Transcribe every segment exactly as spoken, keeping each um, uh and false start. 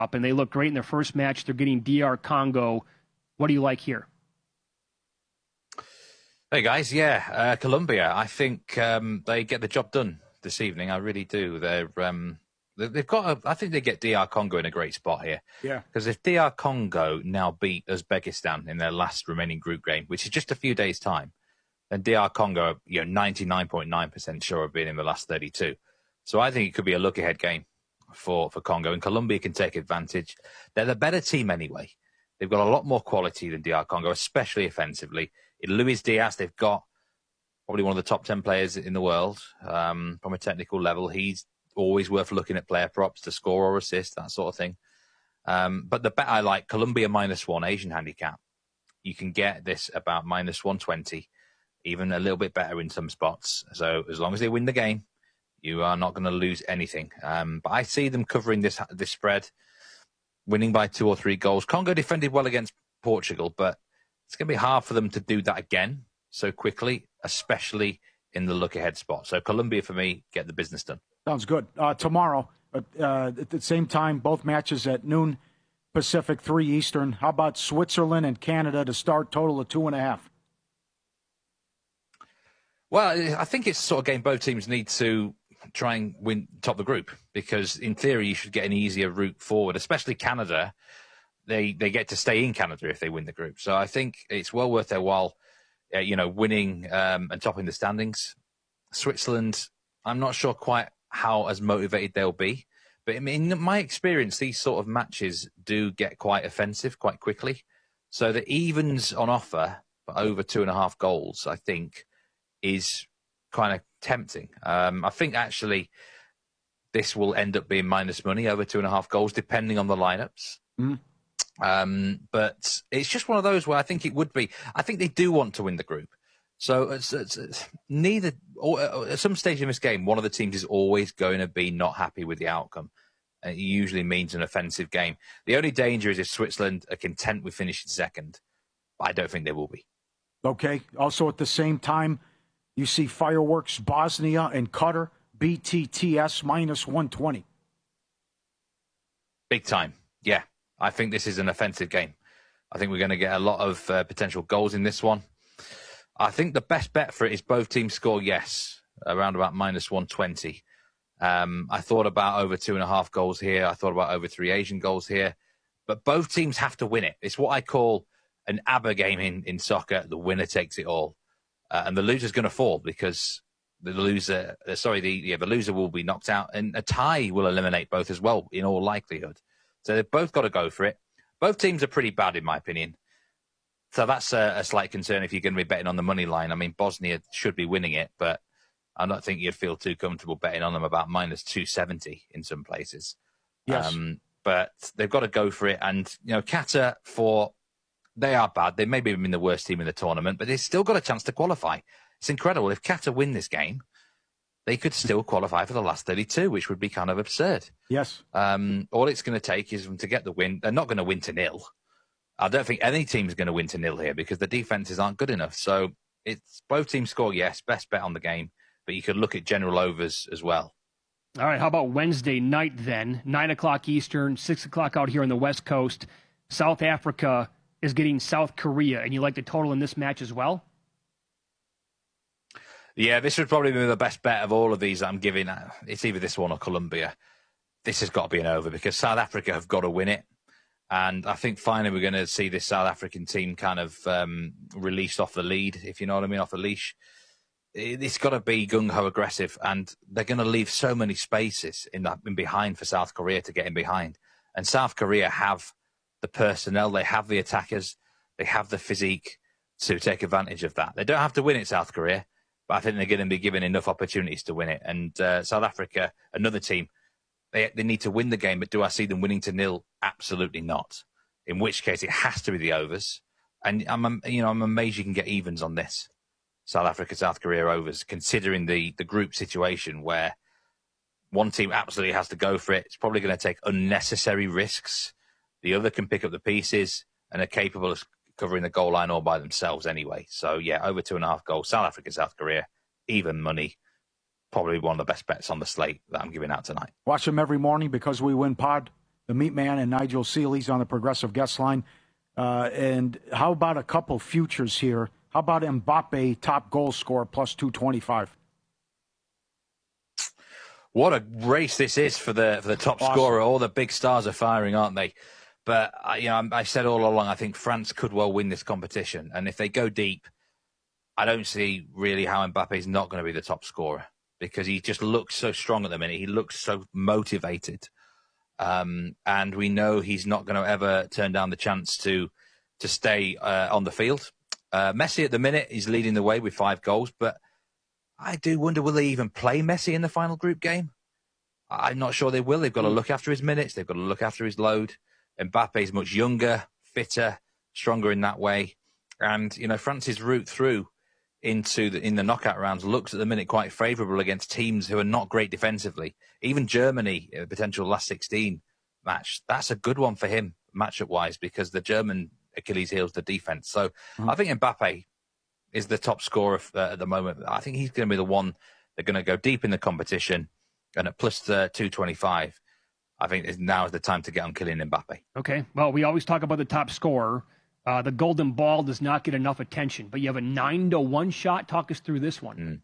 up, and they look great in their first match. They're getting D R Congo. What do you like here? Hey, guys. Yeah, uh, Colombia. I think um, they get the job done this evening. I really do. They're um, they've got. A, I think they get D R Congo in a great spot here. Yeah. Because if D R Congo now beat Uzbekistan in their last remaining group game, which is just a few days' time, then D R Congo, you know, ninety-nine point nine percent sure of being in the last thirty-two. So I think it could be a look-ahead game for, for Congo, and Colombia can take advantage. They're the better team anyway. They've got a lot more quality than D R Congo, especially offensively. In Luis Diaz, they've got probably one of the top ten players in the world um, from a technical level. He's always worth looking at player props to score or assist, that sort of thing. Um, but the bet I like, Colombia minus one, Asian handicap. You can get this about minus one twenty, even a little bit better in some spots. So as long as they win the game, you are not going to lose anything. Um, but I see them covering this this spread, winning by two or three goals. Congo defended well against Portugal, but it's going to be hard for them to do that again so quickly, especially in the look-ahead spot. So Colombia, for me, get the business done. Sounds good. Uh, tomorrow, uh, at the same time, both matches at noon Pacific, three Eastern. How about Switzerland and Canada to start, total of two and a half? Well, I think it's the sort of game both teams need to try and win top the group, because in theory you should get an easier route forward, especially Canada. They they get to stay in Canada if they win the group. So I think it's well worth their while, uh, you know, winning um, and topping the standings. Switzerland, I'm not sure quite how as motivated they'll be. But in my experience, these sort of matches do get quite offensive quite quickly. So the evens on offer for over two and a half goals, I think, is kind of tempting. Um, I think actually this will end up being minus money over two and a half goals, depending on the lineups. Mm. Um, but it's just one of those where I think it would be. I think they do want to win the group. So it's, it's, it's neither, or at some stage in this game, one of the teams is always going to be not happy with the outcome. And it usually means an offensive game. The only danger is if Switzerland are content with finishing second. But I don't think they will be. Okay. Also at the same time, you see fireworks, Bosnia and Qatar, B T T S minus one twenty. Big time. Yeah. I think this is an offensive game. I think we're going to get a lot of uh, potential goals in this one. I think the best bet for it is both teams score yes, around about minus one twenty. Um, I thought about over two and a half goals here. I thought about over three Asian goals here. But both teams have to win it. It's what I call an ABBA game in, in soccer. The winner takes it all. Uh, and the loser's going to fall because the loser, uh, sorry, the, yeah, the loser will be knocked out. And a tie will eliminate both as well, in all likelihood. So they've both got to go for it. Both teams are pretty bad, in my opinion. So that's a, a slight concern if you're going to be betting on the money line. I mean, Bosnia should be winning it, but I don't think you'd feel too comfortable betting on them about minus two seventy in some places. Yes. Um, but they've got to go for it. And, you know, Qatar, for they are bad. They may be been the worst team in the tournament, but they've still got a chance to qualify. It's incredible. If Qatar win this game, they could still qualify for the last thirty-two, which would be kind of absurd. Yes. Um, all it's going to take is them to get the win. They're not going to win to nil. I don't think any team's going to win to nil here because the defenses aren't good enough. So it's both teams score yes, best bet on the game, but you could look at general overs as well. All right, how about Wednesday night then? nine o'clock Eastern, six o'clock out here on the West Coast. South Africa is getting South Korea, and you like the total in this match as well? Yeah, this would probably be the best bet of all of these that I'm giving. It's either this one or Colombia. This has got to be an over because South Africa have got to win it. And I think finally we're going to see this South African team kind of um, released off the lead, if you know what I mean, off the leash. It's got to be gung-ho aggressive, and they're going to leave so many spaces in, that, in behind for South Korea to get in behind. And South Korea have the personnel, they have the attackers, they have the physique to take advantage of that. They don't have to win it, South Korea, but I think they're going to be given enough opportunities to win it. And uh, South Africa, another team, they they need to win the game, but do I see them winning to nil? Absolutely not. In which case, it has to be the overs. And I'm, you know, I'm amazed you can get evens on this. South Africa, South Korea overs, considering the, the group situation where one team absolutely has to go for it. It's probably going to take unnecessary risks. The other can pick up the pieces and are capable of covering the goal line all by themselves anyway. So, yeah, over two and a half goals. South Africa, South Korea, even money. Probably one of the best bets on the slate that I'm giving out tonight. Watch them every morning because we win pod. the Meat Man and Nigel Seeley's on the Progressive guest line. Uh, and how about a couple futures here? How about Mbappe, top goal scorer, plus two twenty-five? What a race this is for the for the top awesome. scorer. All the big stars are firing, aren't they? But uh, you know, I said all along, I think France could well win this competition. And if they go deep, I don't see really how Mbappe's not going to be the top scorer, because he just looks so strong at the minute. He looks so motivated. Um, and we know he's not going to ever turn down the chance to to stay uh, on the field. Uh, Messi at the minute is leading the way with five goals, but I do wonder, will they even play Messi in the final group game? I'm not sure they will. They've got to look after his minutes. They've got to look after his load. Mbappe's much younger, fitter, stronger in that way. And, you know, France's route through into the, in the knockout rounds looks at the minute quite favourable against teams who are not great defensively. Even Germany, a potential last sixteen match, that's a good one for him, matchup-wise, because the German Achilles heel is the defence. So mm-hmm. I think Mbappe is the top scorer uh, at the moment. I think he's going to be the one that's going to go deep in the competition, and at plus uh, two twenty-five, I think now is the time to get on Kylian Mbappe. Okay. Well, we always talk about the top scorer. Uh, the golden ball does not get enough attention, but you have a nine to one shot. Talk us through this one. Mm.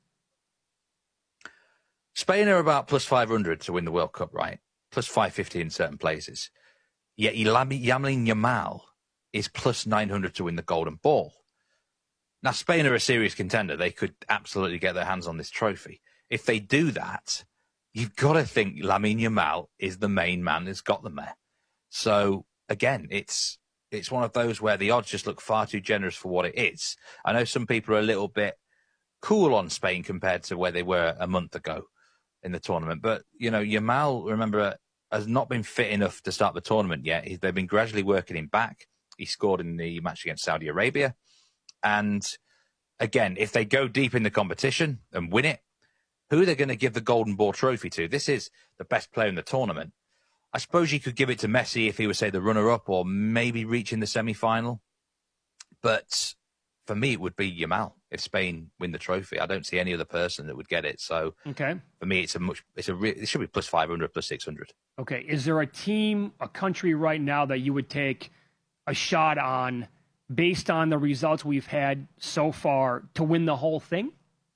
Spain are about plus five hundred to win the World Cup, right? Plus five fifty in certain places. Yet Lamine Yamal is plus nine hundred to win the golden ball. Now, Spain are a serious contender. They could absolutely get their hands on this trophy. If they do that, you've got to think Lamine Yamal is the main man that's got them there. So, again, it's it's one of those where the odds just look far too generous for what it is. I know some people are a little bit cool on Spain compared to where they were a month ago in the tournament. But, you know, Yamal, remember, has not been fit enough to start the tournament yet. They've been gradually working him back. He scored in the match against Saudi Arabia. And again, if they go deep in the competition and win it, who are they going to give the Golden Ball trophy to? This is the best player in the tournament. I suppose you could give it to Messi if he was, say, the runner-up, or maybe reaching the semi-final. But for me, it would be Yamal if Spain win the trophy. I don't see any other person that would get it. So okay. for me, it's a much. It's a. Re- it should be plus five hundred, plus six hundred. Okay. Is there a team, a country right now that you would take a shot on based on the results we've had so far to win the whole thing?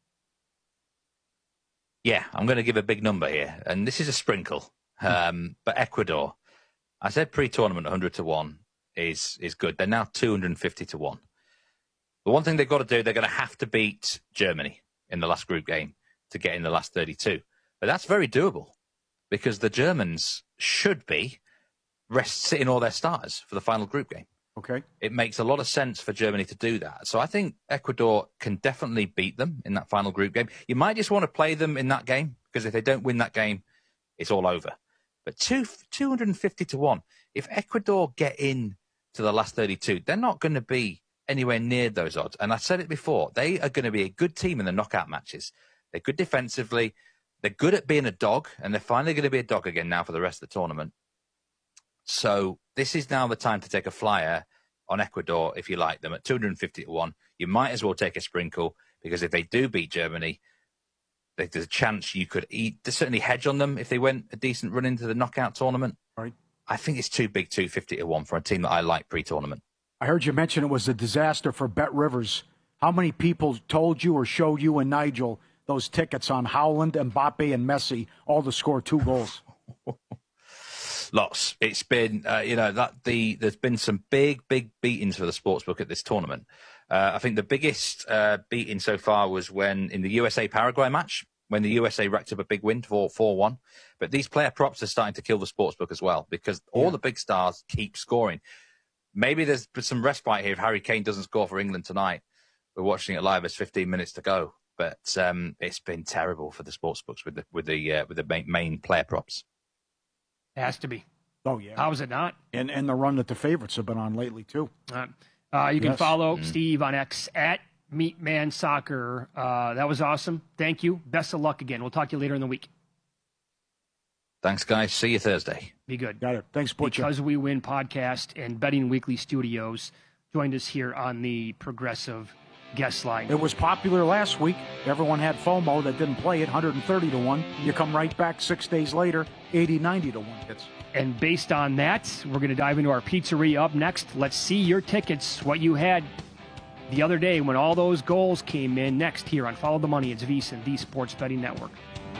Yeah, I'm going to give a big number here, and this is a sprinkle. Um, but Ecuador, I said pre-tournament one hundred to one is is good. They're now two hundred fifty to one. The one thing they've got to do, they're going to have to beat Germany in the last group game to get in the last thirty-two. But that's very doable, because the Germans should be rest sitting all their starters for the final group game. Okay. It makes a lot of sense for Germany to do that. So I think Ecuador can definitely beat them in that final group game. You might just want to play them in that game, because if they don't win that game, it's all over. But two, two hundred fifty to one, if Ecuador get in to the last thirty-two, they're not going to be anywhere near those odds. And I said it before, they are going to be a good team in the knockout matches. They're good defensively. They're good at being a dog, and they're finally going to be a dog again now for the rest of the tournament. So this is now the time to take a flyer on Ecuador if you like them at two hundred fifty to one. You might as well take a sprinkle, because if they do beat Germany, there's a chance you could eat, certainly hedge on them if they went a decent run into the knockout tournament. Right. I think it's too big, two hundred fifty to one for a team that I like pre-tournament. I heard you mention it was a disaster for Bet Rivers. How many people told you or showed you and Nigel those tickets on Haaland, Mbappe, and Messi, all to score two goals? Lots. It's been, uh, you know, that the there's been some big, big beatings for the sportsbook at this tournament. Uh, I think the biggest uh, beating so far was when in the U S A Paraguay match, when the U S A racked up a big win for four one. But these player props are starting to kill the sportsbook as well, because all yeah. the big stars keep scoring. Maybe there's some respite here if Harry Kane doesn't score for England tonight. We're watching it live. There's fifteen minutes to go. But um, it's been terrible for the sportsbooks with the with the uh, with the main, main player props. It has to be. Oh yeah. How is it not? And and the run that the favorites have been on lately too. Uh, uh, you can yes. follow mm. Steve on X at Meatman Soccer. Uh, that was awesome. Thank you. Best of luck again. We'll talk to you later in the week. Thanks, guys. See you Thursday. Be good. Got it. Thanks, Butcher. Because We Win podcast and Betting Weekly Studios joined us here on the Progressive guest line. It was popular last week. Everyone had FOMO that didn't play it, one hundred thirty to one. You come right back six days later, eighty, ninety to one. It's And based on that, we're going to dive into our pizzeria up next. Let's see your tickets, what you had the other day when all those goals came in. Next here on Follow the Money, it's VSiN, the Sports Betting Network.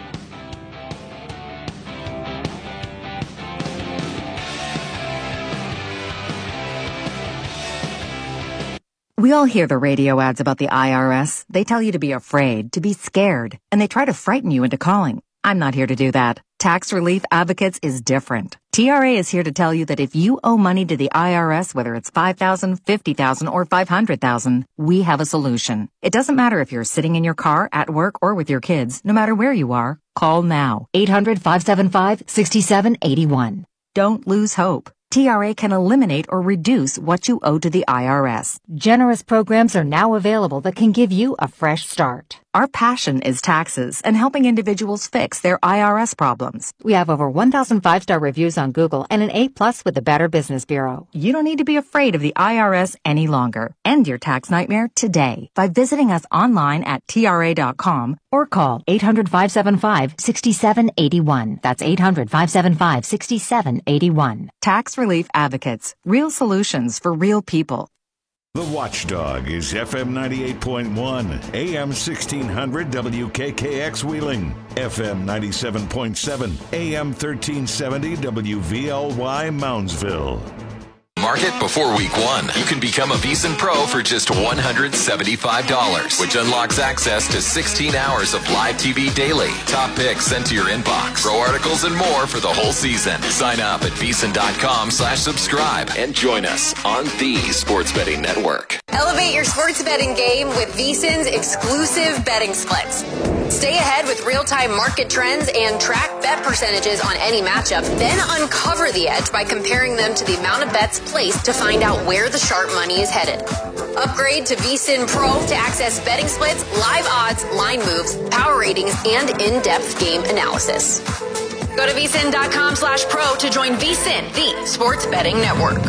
We all hear the radio ads about the I R S. They tell you to be afraid, to be scared, and they try to frighten you into calling. I'm not here to do that. Tax Relief Advocates is different. T R A is here to tell you that if you owe money to the I R S, whether it's five thousand dollars, fifty thousand dollars, or five hundred thousand dollars, we have a solution. It doesn't matter if you're sitting in your car, at work, or with your kids. No matter where you are, call now. eight hundred, five seven five, six seven eight one. Don't lose hope. T R A can eliminate or reduce what you owe to the I R S. Generous programs are now available that can give you a fresh start. Our passion is taxes and helping individuals fix their I R S problems. We have over one thousand five-star reviews on Google and an A plus with the Better Business Bureau. You don't need to be afraid of the I R S any longer. End your tax nightmare today by visiting us online at T R A dot com or call eight hundred, five seven five, six seven eight one. That's eight hundred, five seven five, six seven eight one. Tax Relief Advocates. Real solutions for real people. The Watchdog is F M ninety-eight point one, A M sixteen hundred W K K X Wheeling, F M ninety-seven point seven, A M thirteen seventy W V L Y Moundsville. Market before week one. You can become a VSiN Pro for just one hundred seventy-five dollars, which unlocks access to sixteen hours of live T V daily, top picks sent to your inbox, pro articles, and more for the whole season. Sign up at VSiN.com slash subscribe and join us on the Sports Betting Network. Elevate your sports betting game with VSiN's exclusive betting splits. Stay ahead with real-time market trends and track bet percentages on any matchup, then uncover the edge by comparing them to the amount of bets placed to find out where the sharp money is headed. Upgrade to VSiN Pro to access betting splits, live odds, line moves, power ratings, and in-depth game analysis. Go to VSiN.com slash pro to join VSiN, the Sports Betting Network.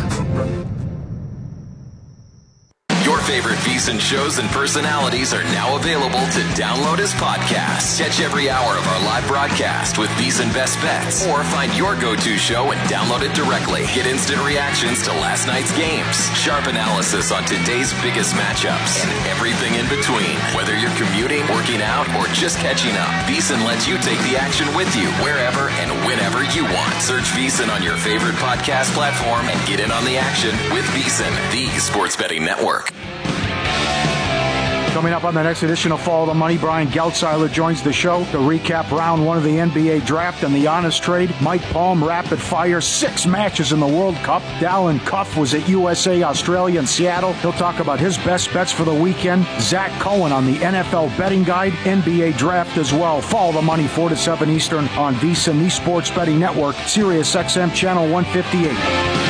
Your favorite VSiN shows and personalities are now available to download as podcasts. Catch every hour of our live broadcast with VSiN Best Bets, or find your go-to show and download it directly. Get instant reactions to last night's games, sharp analysis on today's biggest matchups, and everything in between. Whether you're commuting, working out, or just catching up, VSiN lets you take the action with you wherever and whenever you want. Search VSiN on your favorite podcast platform and get in on the action with VSiN, the Sports Betting Network. Coming up on the next edition of Follow the Money, Brian Geltzeiler joins the show to recap round one of the N B A draft and the honest trade. Mike Palm, rapid fire, six matches in the World Cup. Dallin Cuff was at U S A, Australia, and Seattle. He'll talk about his best bets for the weekend. Zach Cohen on the N F L Betting Guide, N B A Draft as well. Follow the Money, four to seven Eastern on VSiN, the Sports Betting Network, Sirius X M Channel one fifty-eight.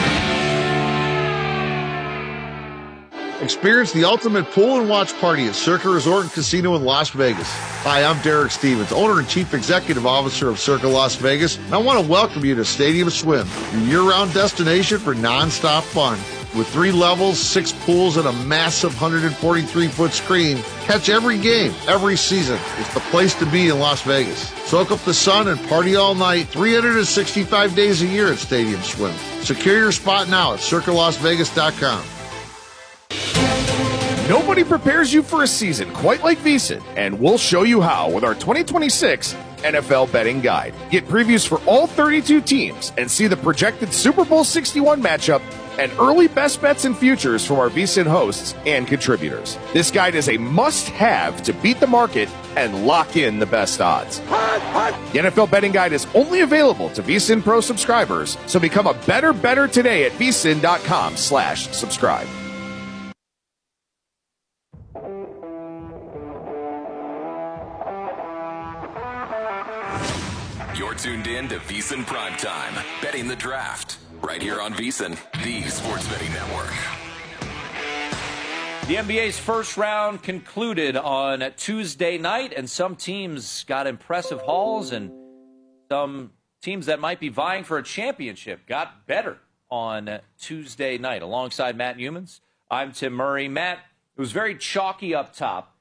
Experience the ultimate pool and watch party at Circa Resort and Casino in Las Vegas. Hi, I'm Derek Stevens, owner and chief executive officer of Circa Las Vegas, and I want to welcome you to Stadium Swim, your year-round destination for non-stop fun. With three levels, six pools, and a massive one hundred forty-three foot screen, catch every game, every season. It's the place to be in Las Vegas. Soak up the sun and party all night, three hundred sixty-five days a year at Stadium Swim. Secure your spot now at circa las vegas dot com. Nobody prepares you for a season quite like VSiN, and we'll show you how with our twenty twenty-six N F L Betting Guide. Get previews for all thirty-two teams and see the projected Super Bowl sixty-one matchup and early best bets and futures from our VSiN hosts and contributors. This guide is a must-have to beat the market and lock in the best odds. The N F L Betting Guide is only available to VSiN Pro subscribers, so become a better better today at VSiN.com slash subscribe. You're tuned in to VSiN Primetime, betting the draft, right here on VSiN, the Sports Betting Network. The N B A's first round concluded on Tuesday night, and some teams got impressive hauls, and some teams that might be vying for a championship got better on Tuesday night. Alongside Matt Humans, I'm Tim Murray. Matt, It was very chalky up top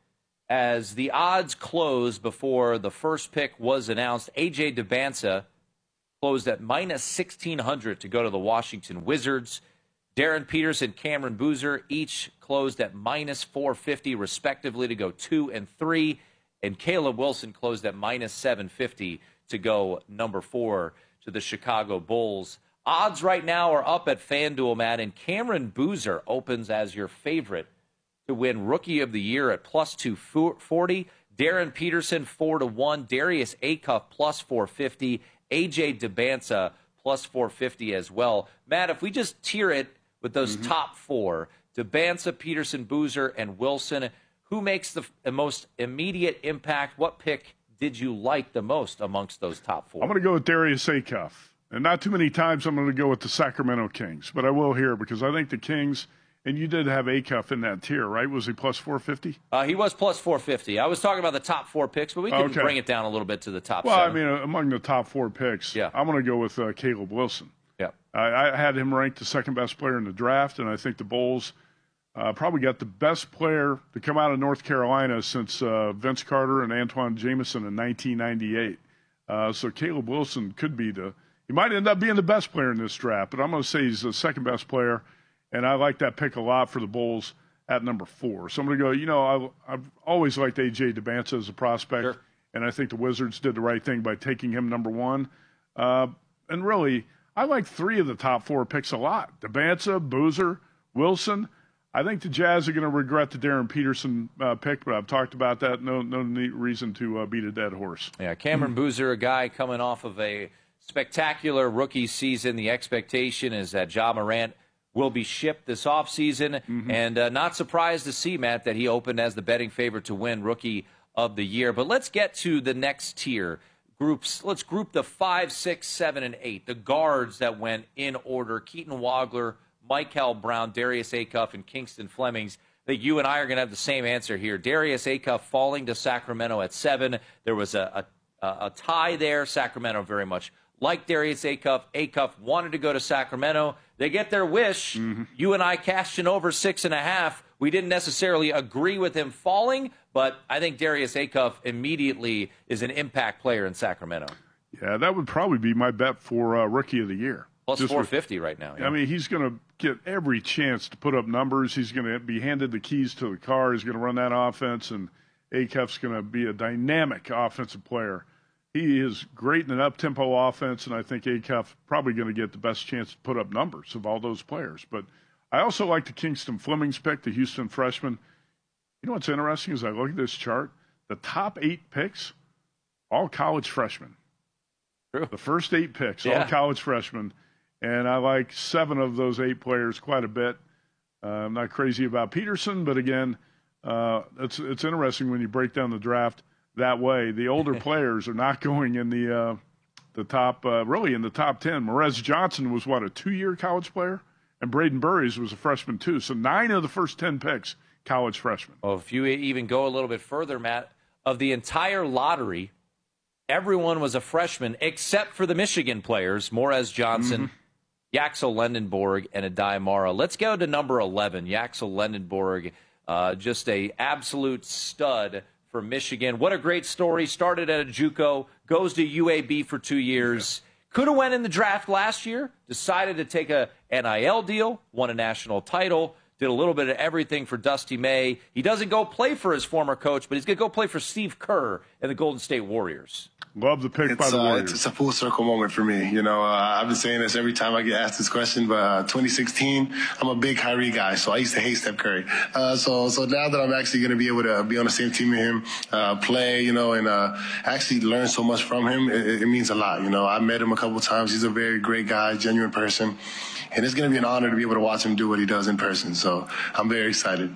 as the odds closed before the first pick was announced. A J Dybantsa closed at minus sixteen hundred to go to the Washington Wizards. Darren Peterson, Cameron Boozer each closed at minus four fifty respectively to go two and three. And Caleb Wilson closed at minus seven fifty to go number four to the Chicago Bulls. Odds right now are up at FanDuel, Matt, and Cameron Boozer opens as your favorite to win Rookie of the Year at plus two forty. Darren Peterson, four to one. Darius Acuff, plus four fifty. A J Dybantsa, plus four fifty as well. Matt, if we just tier it with those mm-hmm. top four, Dybantsa, Peterson, Boozer, and Wilson, who makes the, the most immediate impact? What pick did you like the most amongst those top four? I'm going to go with Darius Acuff. And not too many times I'm going to go with the Sacramento Kings, but I will here because I think the Kings, and you did have Acuff in that tier, right? Was he plus four fifty? Uh, he was plus four fifty. I was talking about the top four picks, but we can okay. bring it down a little bit to the top well, seven. Well, I mean, among the top four picks, yeah. I'm going to go with uh, Caleb Wilson. Yeah, I, I had him ranked the second best player in the draft, and I think the Bulls uh, probably got the best player to come out of North Carolina since uh, Vince Carter and Antoine Jameson in nineteen ninety-eight. Uh, so Caleb Wilson could be the – he might end up being the best player in this draft, but I'm going to say he's the second best player, and I like that pick a lot for the Bulls at number four. So I'm going to go, you know, I, I've always liked A J Dybantsa as a prospect, sure. and I think the Wizards did the right thing by taking him number one. Uh, and really, I like three of the top four picks a lot. Dybantsa, Boozer, Wilson. I think the Jazz are going to regret the Darren Peterson uh, pick, but I've talked about that. No no neat reason to uh, beat a dead horse. Yeah, Cameron Boozer, a guy coming off of a spectacular rookie season. The expectation is that Ja Morant will be shipped this offseason. Mm-hmm. And uh, not surprised to see, Matt, that he opened as the betting favorite to win Rookie of the Year. But let's get to the next tier. Groups. Let's group the five, six, seven, and eight. The guards that went in order. Keaton Wagler, Michael Brown, Darius Acuff, and Kingston Flemings. I think you and I are going to have the same answer here. Darius Acuff falling to Sacramento at seven. There was a, a, a tie there. Sacramento very much like Darius Acuff. Acuff wanted to go to Sacramento. They get their wish. Mm-hmm. You and I cashed in over six and a half. We didn't necessarily agree with him falling, but I think Darius Acuff immediately is an impact player in Sacramento. Yeah, that would probably be my bet for uh, Rookie of the Year. Plus Just four fifty with, right now. Yeah. I mean, he's going to get every chance to put up numbers. He's going to be handed the keys to the car. He's going to run that offense, and Acuff's going to be a dynamic offensive player. He is great in an up-tempo offense, and I think Acuff probably going to get the best chance to put up numbers of all those players. But I also like the Kingston Flemings pick, the Houston freshman. You know what's interesting is I look at this chart. The top eight picks, all college freshmen. True. The first eight picks, yeah. all college freshmen. And I like seven of those eight players quite a bit. Uh, I'm not crazy about Peterson, but again, uh, it's it's interesting when you break down the draft that way. The older players are not going in the uh, the top, uh, really in the top ten. Morez Johnson was, what, a two-year college player? And Braden Burries was a freshman, too. So nine of the first ten picks, college freshmen. Well, if you even go a little bit further, Matt, of the entire lottery, everyone was a freshman except for the Michigan players, Morez Johnson, mm-hmm. Yaxel Lendenborg, and Adai Mara. Let's go to number eleven, Yaxel Lendenborg, uh, just a absolute stud for Michigan. What a great story. Started at a JUCO, goes to U A B for two years. Yeah. Could have went in the draft last year, decided to take a N I L deal, won a national title, did a little bit of everything for Dusty May. He doesn't go play for his former coach, but he's going to go play for Steve Kerr and the Golden State Warriors. Love the pick it's, by the uh, Warriors. It's a full circle moment for me. You know, uh, I've been saying this every time I get asked this question, but uh, twenty sixteen, I'm a big Kyrie guy, so I used to hate Steph Curry. Uh, so so now that I'm actually going to be able to be on the same team with him, uh, play, you know, and uh, actually learn so much from him, it, it means a lot. You know, I met him a couple of times. He's a very great guy, genuine person, and it's going to be an honor to be able to watch him do what he does in person. So I'm very excited.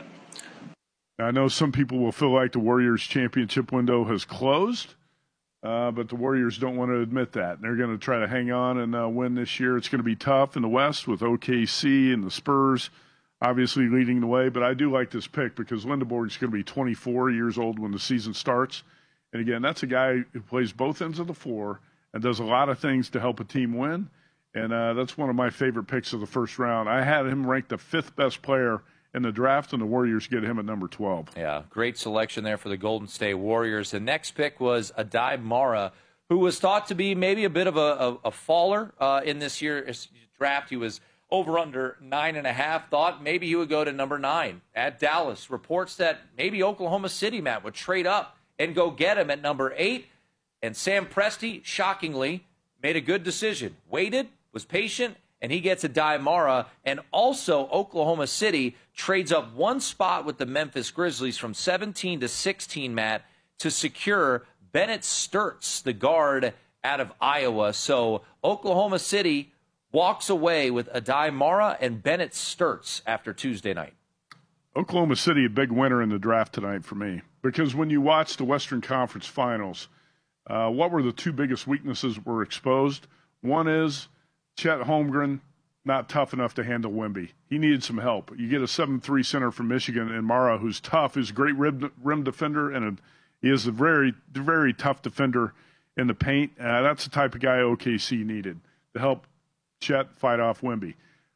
I know some people will feel like the Warriors championship window has closed. Uh, but the Warriors don't want to admit that. They're going to try to hang on and uh, win this year. It's going to be tough in the West with O K C and the Spurs obviously leading the way. But I do like this pick because Lendenborg is going to be twenty-four years old when the season starts. And, again, that's a guy who plays both ends of the floor and does a lot of things to help a team win. And uh, that's one of my favorite picks of the first round. I had him ranked the fifth best player in the draft, and the Warriors get him at number twelve. Yeah, great selection there for the Golden State Warriors. The next pick was Adai Mara, who was thought to be maybe a bit of a, a, a faller uh, in this year's draft. He was over under nine and a half. Thought maybe he would go to number nine at Dallas. Reports that maybe Oklahoma City, Matt, would trade up and go get him at number eight. And Sam Presti, shockingly, made a good decision. Waited, was patient, and he gets Adai Mara. And also, Oklahoma City trades up one spot with the Memphis Grizzlies from seventeen to sixteen, Matt, to secure Bennett Sturts, the guard out of Iowa. So Oklahoma City walks away with Adai Mara and Bennett Sturts after Tuesday night. Oklahoma City, a big winner in the draft tonight for me. Because when you watch the Western Conference Finals, uh, what were the two biggest weaknesses that were exposed? One is Chet Holmgren, not tough enough to handle Wemby. He needed some help. You get a seven three center from Michigan and Mara, who's tough, who's a great rim, rim defender, and a, he is a very, very tough defender in the paint. Uh, that's the type of guy O K C needed to help Chet fight off Wemby.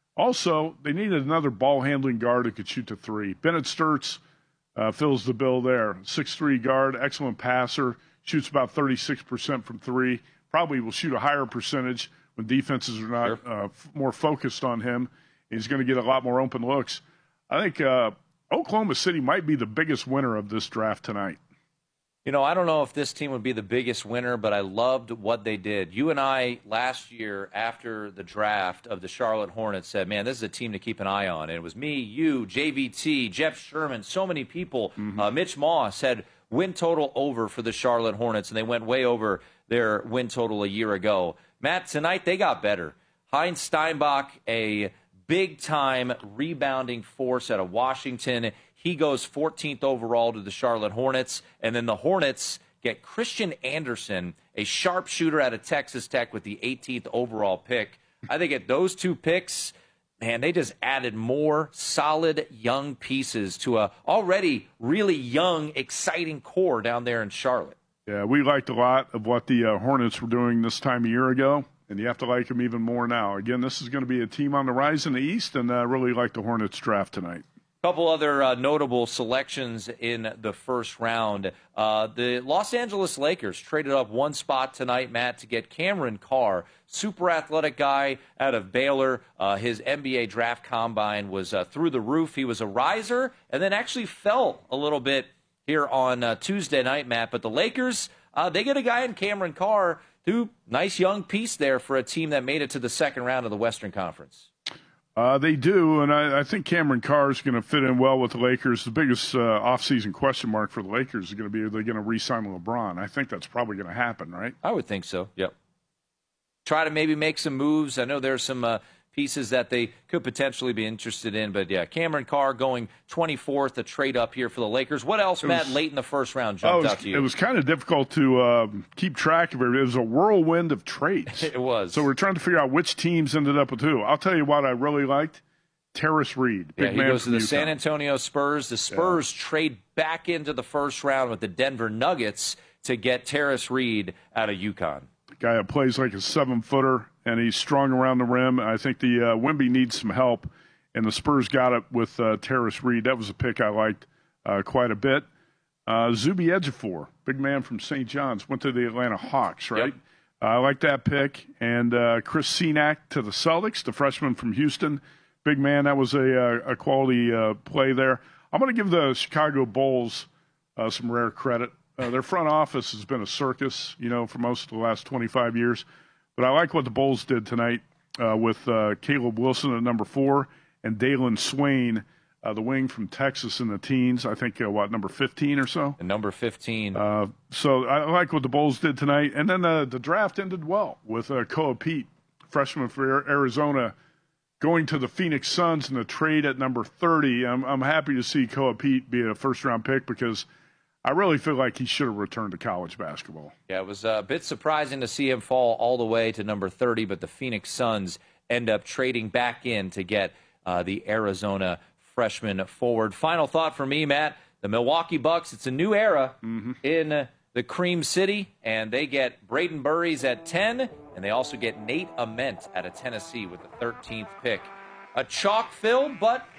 Also, they needed another ball-handling guard who could shoot the three. Bennett Sturts uh, fills the bill there. six three guard, excellent passer, shoots about thirty-six percent from three. Probably will shoot a higher percentage when defenses are not Sure. uh, f- more focused on him. He's going to get a lot more open looks. I think uh, Oklahoma City might be the biggest winner of this draft tonight. You know, I don't know if this team would be the biggest winner, but I loved what they did. You and I, last year, after the draft of the Charlotte Hornets, said, man, this is a team to keep an eye on. And it was me, you, J V T, Jeff Sherman, so many people. Mm-hmm. Uh, Mitch Moss had win total over for the Charlotte Hornets, and they went way over their win total a year ago. Matt, tonight they got better. Heinz Steinbach, a big-time rebounding force out of Washington. He goes fourteenth overall to the Charlotte Hornets. And then the Hornets get Christian Anderson, a sharpshooter out of Texas Tech, with the eighteenth overall pick. I think at those two picks, man, they just added more solid young pieces to a already really young, exciting core down there in Charlotte. Yeah, we liked a lot of what the uh, Hornets were doing this time a year ago, and you have to like them even more now. Again, this is going to be a team on the rise in the East, and I uh, really like the Hornets draft tonight. Couple other uh, notable selections in the first round. Uh, the Los Angeles Lakers traded up one spot tonight, Matt, to get Cameron Carr, super athletic guy out of Baylor. Uh, his N B A draft combine was uh, through the roof. He was a riser and then actually fell a little bit here on uh, Tuesday night, Matt. But the Lakers, uh, they get a guy in Cameron Carr, who, nice young piece there for a team that made it to the second round of the Western Conference. Uh, they do, and I, I think Cameron Carr is going to fit in well with the Lakers. The biggest uh, offseason question mark for the Lakers is going to be, are they going to re-sign LeBron? I think that's probably going to happen, right? I would think so, yep. Try to maybe make some moves. I know there's some uh, pieces that they could potentially be interested in, but yeah, Cameron Carr going twenty-fourth, a trade up here for the Lakers. What else, It Matt, was- late in the first round Oh, jumped it was, out to you? it was kind of difficult to uh, keep track of it. It was a whirlwind of trades. It was. So we're trying to figure out which teams ended up with who. I'll tell you what I really liked. Terrace Reed, big Yeah, he man goes to from the Utah. San Antonio Spurs. The Spurs trade back into the first round with the Denver Nuggets to get Terrace Reed out of UConn. Guy that plays like a seven-footer, and he's strong around the rim. I think the uh, Wemby needs some help, and the Spurs got it with uh, Terrace Reed. That was a pick I liked uh, quite a bit. Uh, Zuby Ejiofor, big man from Saint John's, went to the Atlanta Hawks, right? Yep. Uh, I like that pick. And uh, Chris Senac to the Celtics, the freshman from Houston. Big man, that was a, a quality uh, play there. I'm going to give the Chicago Bulls uh, some rare credit. Uh, their front office has been a circus, you know, for most of the last twenty-five years. But I like what the Bulls did tonight uh, with uh, Caleb Wilson at number four and Dalen Swain, uh, the wing from Texas in the teens. I think, uh, what, number fifteen or so? And number fifteen. Uh, so I like what the Bulls did tonight. And then uh, the draft ended well with uh, Koa Pete, freshman for Arizona, going to the Phoenix Suns in the trade at number thirty. I'm, I'm happy to see Koa Pete be a first-round pick because I really feel like he should have returned to college basketball. Yeah, it was a bit surprising to see him fall all the way to number thirty, but the Phoenix Suns end up trading back in to get uh, the Arizona freshman forward. Final thought for me, Matt, the Milwaukee Bucks, it's a new era Mm-hmm. in uh, the Cream City, and they get Braden Burries at ten, and they also get Nate Ament out of Tennessee with the thirteenth pick. A chalk-filled but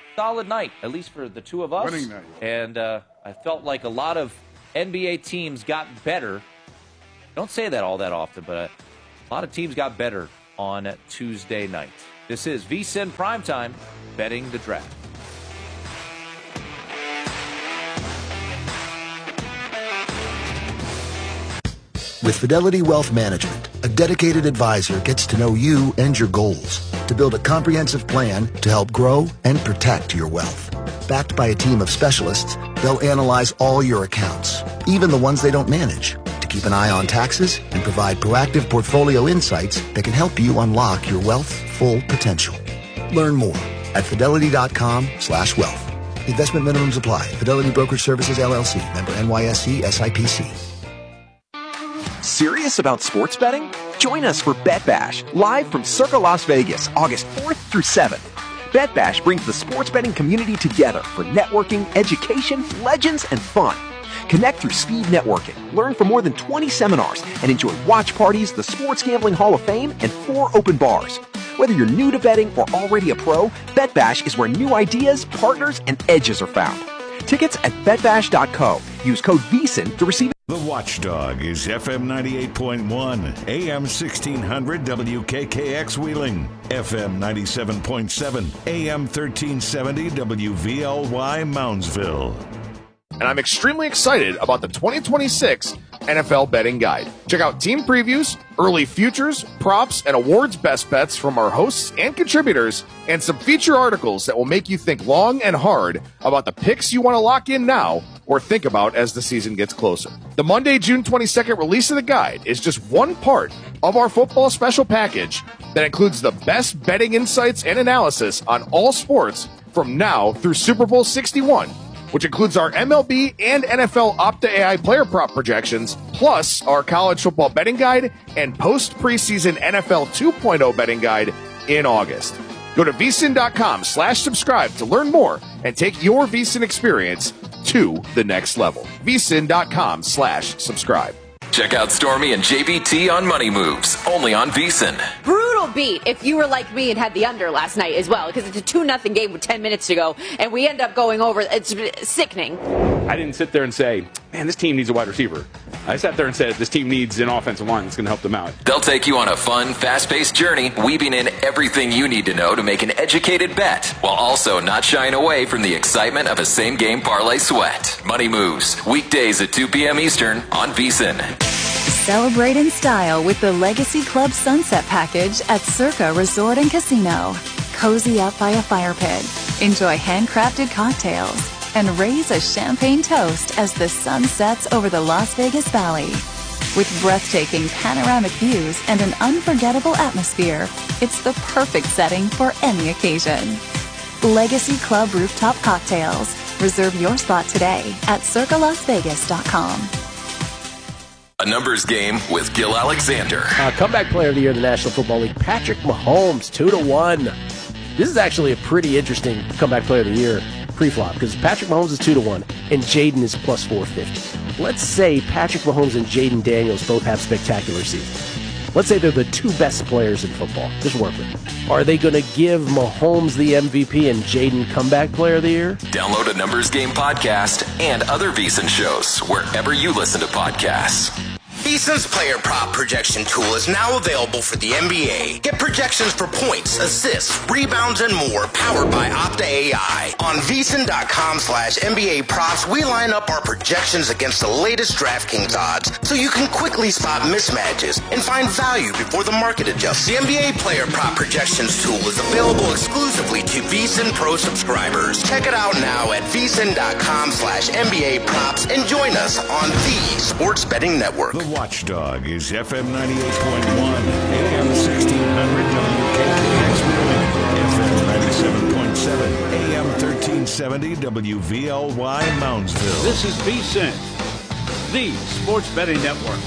solid night, at least for the two of us. Winning night. And uh, I felt like a lot of N B A teams got better. Don't say that all that often, but a lot of teams got better on Tuesday night. This is VSiN Primetime, Betting the Draft. With Fidelity Wealth Management, a dedicated advisor gets to know you and your goals to build a comprehensive plan to help grow and protect your wealth. Backed by a team of specialists, they'll analyze all your accounts, even the ones they don't manage, to keep an eye on taxes and provide proactive portfolio insights that can help you unlock your wealth's full potential. Learn more at fidelity.com slash wealth. Investment minimums apply. Fidelity Brokerage Services, L L C. Member N Y S E S I P C. Serious about sports betting? Join us for Bet Bash, live from Circa Las Vegas, August fourth through seventh. Bet Bash brings the sports betting community together for networking, education, legends, and fun. Connect through speed networking, learn from more than twenty seminars, and enjoy watch parties, the Sports Gambling Hall of Fame, and four open bars. Whether you're new to betting or already a pro, Bet Bash is where new ideas, partners, and edges are found. Tickets at bet bash dot co. Use code VSiN to receive. The Watchdog is F M ninety-eight point one, A M sixteen hundred W K K X Wheeling, F M ninety-seven point seven, A M thirteen seventy W V L Y Moundsville. And I'm extremely excited about the twenty twenty-six N F L Betting Guide. Check out team previews, early futures, props, and awards best bets from our hosts and contributors, and some feature articles that will make you think long and hard about the picks you want to lock in now or think about as the season gets closer. The Monday, June twenty-second release of the guide is just one part of our football special package that includes the best betting insights and analysis on all sports from now through Super Bowl sixty-one, which includes our M L B and N F L Opta A I player prop projections, plus our college football betting guide and post-preseason N F L two point oh betting guide in August. Go to vsin.com slash subscribe to learn more and take your VSiN experience to the next level. vsin.com slash subscribe. Check out Stormy and J B T on Money Moves, only on VSiN. Brutal beat if you were like me and had the under last night as well, because it's a two nothing game with ten minutes to go, and we end up going over. It's sickening. I didn't sit there and say, man, this team needs a wide receiver. I sat there and said, this team needs an offensive line that's going to help them out. They'll take you on a fun, fast-paced journey, weaving in everything you need to know to make an educated bet, while also not shying away from the excitement of a same-game parlay sweat. Money Moves, weekdays at two p.m. Eastern on VSiN. Celebrate in style with the Legacy Club Sunset Package at Circa Resort and Casino. Cozy up by a fire pit, enjoy handcrafted cocktails, and raise a champagne toast as the sun sets over the Las Vegas Valley. With breathtaking panoramic views and an unforgettable atmosphere, it's the perfect setting for any occasion. Legacy Club Rooftop Cocktails. Reserve your spot today at circa las vegas dot com. A numbers game with Gil Alexander. Uh, comeback player of the year in the National Football League, Patrick Mahomes, two to one. This is actually a pretty interesting comeback player of the year pre-flop, because Patrick Mahomes is two to one and Jaden is plus four fifty. Let's say Patrick Mahomes and Jaden Daniels both have spectacular seasons. Let's say they're the two best players in football. Just work with it. Are they going to give Mahomes the M V P and Jaden comeback player of the year? Download a Numbers Game podcast and other VSiN shows wherever you listen to podcasts. VSiN's player prop projection tool is now available for the N B A. Get projections for points, assists, rebounds, and more powered by Opta A I. On vsin.com slash NBA props, we line up our projections against the latest DraftKings odds so you can quickly spot mismatches and find value before the market adjusts. The N B A player prop projections tool is available exclusively to VSiN Pro subscribers. Check it out now at vsin.com slash NBA props and join us on the Sports Betting Network. The Watchdog is F M ninety-eight point one, A M sixteen hundred W K K X Wheeling, F M ninety-seven point seven, A M thirteen seventy W V L Y Moundsville. This is VSiN, the Sports Betting Network.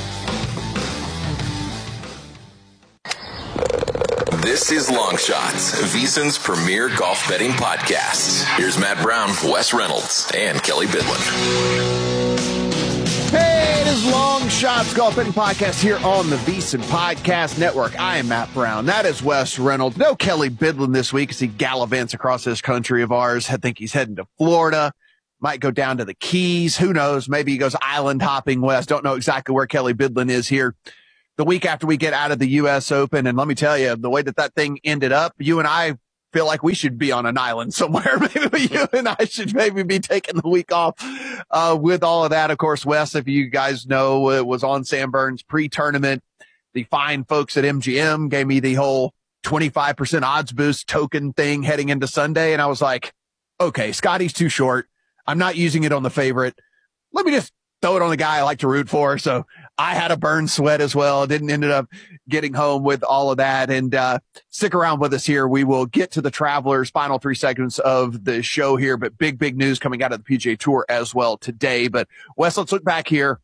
This is Long Shots, VSiN's premier golf betting podcast. Here's Matt Brown, Wes Reynolds, and Kelly Bidlin. Hey, it is Long Shots Golf Betting Podcast here on the VSiN Podcast Network. I am Matt Brown. That is Wes Reynolds. No Kelly Bidlin this week as he gallivants across this country of ours. I think he's heading to Florida. Might go down to the Keys. Who knows? Maybe he goes island hopping west. Don't know exactly where Kelly Bidlin is here the week after we get out of the U S Open. And let me tell you, the way that that thing ended up, you and I feel like we should be on an island somewhere. Maybe you and I should maybe be taking the week off uh, with all of that. Of course, Wes, if you guys know, it was on Sam Burns pre-tournament. The fine folks at M G M gave me the whole twenty-five percent odds boost token thing heading into Sunday. And I was like, okay, Scotty's too short. I'm not using it on the favorite. Let me just throw it on the guy I like to root for. So I had a burn sweat as well. Didn't ended up getting home with all of that. And uh stick around with us here. We will get to the Travelers' final three seconds of the show here, but big, big news coming out of the P G A Tour as well today. But Wes, let's look back here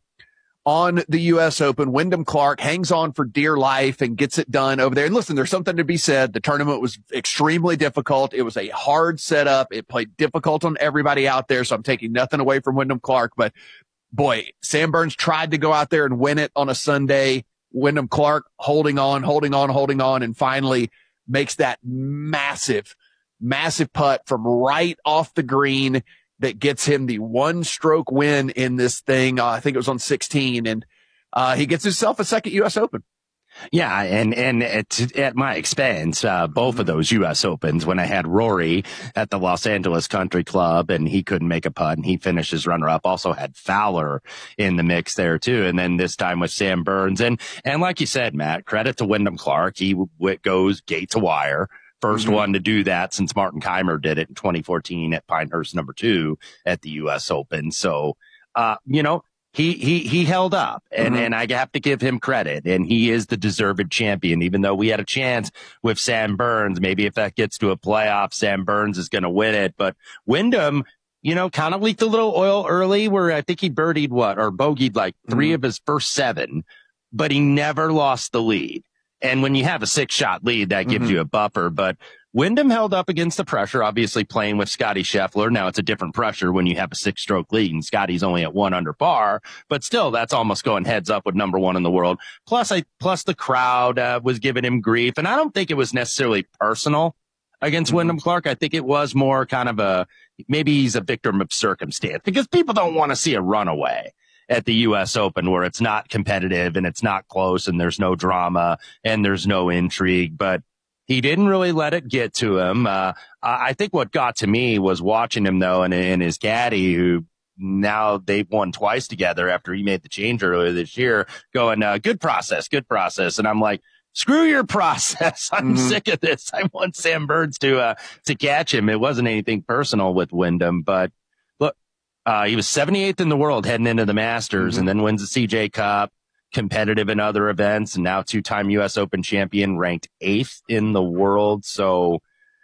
on the U S Open. Wyndham Clark hangs on for dear life and gets it done over there. And listen, there's something to be said. The tournament was extremely difficult. It was a hard setup. It played difficult on everybody out there. So I'm taking nothing away from Wyndham Clark, but boy, Sam Burns tried to go out there and win it on a Sunday. Wyndham Clark holding on, holding on, holding on, and finally makes that massive, massive putt from right off the green that gets him the one stroke win in this thing. Uh, I think it was on sixteen, and uh, he gets himself a second U S Open. Yeah, and and at, at my expense, uh, both of those U S Opens, when I had Rory at the Los Angeles Country Club and he couldn't make a putt and he finished as runner-up, also had Fowler in the mix there too. And then this time with Sam Burns. And and like you said, Matt, credit to Wyndham Clark. He w- goes gate to wire. First mm-hmm. one to do that since Martin Keimer did it in twenty fourteen at Pinehurst number two at the U S Open. So, uh, you know, He, he, he held up and, mm-hmm. and I have to give him credit, and he is the deserved champion, even though we had a chance with Sam Burns. Maybe if that gets to a playoff, Sam Burns is going to win it. But Wyndham, you know, kind of leaked a little oil early where I think he birdied what or bogeyed like three mm-hmm. of his first seven, but he never lost the lead. And when you have a six shot lead, that gives mm-hmm. you a buffer, but Wyndham held up against the pressure, obviously playing with Scotty Scheffler. Now it's a different pressure when you have a six stroke lead and Scotty's only at one under par, but still that's almost going heads up with number one in the world. Plus I, plus the crowd uh, was giving him grief. And I don't think it was necessarily personal against mm-hmm. Wyndham Clark. I think it was more kind of a, maybe he's a victim of circumstance because people don't want to see a runaway at the U S Open where it's not competitive and it's not close and there's no drama and there's no intrigue, but he didn't really let it get to him. Uh, I think what got to me was watching him, though, and, and his caddy, who now they've won twice together after he made the change earlier this year, going, uh, good process, good process. And I'm like, screw your process. I'm mm-hmm. sick of this. I want Sam Burns to uh, to catch him. It wasn't anything personal with Wyndham, but look, uh, he was seventy-eighth in the world heading into the Masters mm-hmm. and then wins the C J Cup. Competitive in other events, and now two-time U S Open champion, ranked eighth in the world. So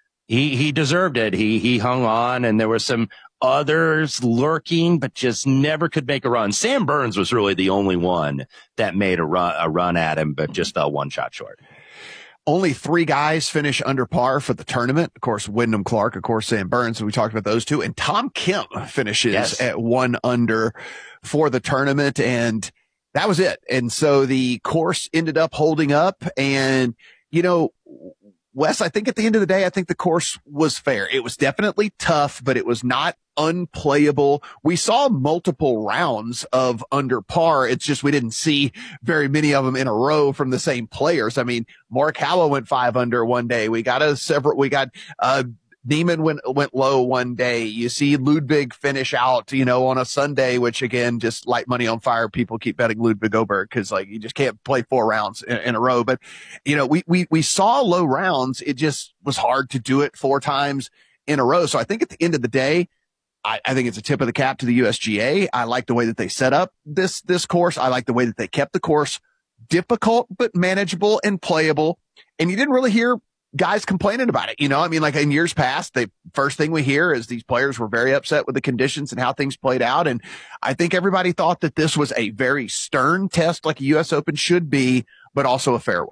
he he deserved it. He he hung on, and there were some others lurking, but just never could make a run. Sam Burns was really the only one that made a run a run at him, but just fell one shot short. Only three guys finish under par for the tournament. Of course, Wyndham Clark, of course, Sam Burns. We talked about those two, and Tom Kim finishes yes. at one under for the tournament, and that was it. And so the course ended up holding up. And, you know, Wes, I think at the end of the day, I think the course was fair. It was definitely tough, but it was not unplayable. We saw multiple rounds of under par. It's just we didn't see very many of them in a row from the same players. I mean, Morikawa went five under one day. We got a several, we got, uh, Neiman went, went low one day. You see Ludwig finish out, you know, on a Sunday, which again, just light money on fire. People keep betting Ludwig Oberg because like you just can't play four rounds in, in a row. But, you know, we, we, we saw low rounds. It just was hard to do it four times in a row. So I think at the end of the day, I, I think it's a tip of the cap to the U S G A. I like the way that they set up this, this course. I like the way that they kept the course difficult, but manageable and playable. And you didn't really hear guys complaining about it. You know, I mean, like in years past, the first thing we hear is these players were very upset with the conditions and how things played out. And I think everybody thought that this was a very stern test like a U S Open should be, but also a fair one.